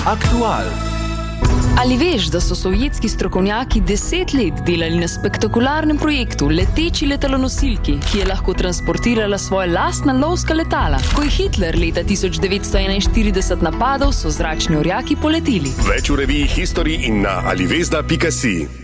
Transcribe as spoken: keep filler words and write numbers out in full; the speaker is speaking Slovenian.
Aktual. Ali veš, da so sovjetski strokovnjaki deset let delali na spektakularnem projektu leteči letalonosilki, ki je lahko transportirala svoje lastna lovska letala? Ko je Hitler leta tisoč devetsto enainštirideset napadal, so zračni orjaki poleteli. Več v reviji History in na alivezda pika si.